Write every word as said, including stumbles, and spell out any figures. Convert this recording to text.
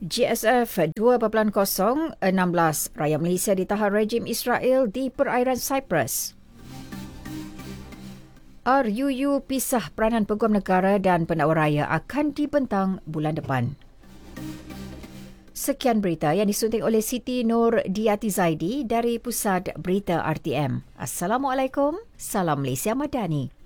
G S F dua titik kosong enam belas rakyat Malaysia ditahan rejim Israel di perairan Cyprus. R U U pisah peranan Peguam Negara dan Pendakwa Raya akan dibentang bulan depan. Sekian berita yang disunting oleh Siti Nur Diati Zaidi dari Pusat Berita R T M. Assalamualaikum, salam Malaysia Madani.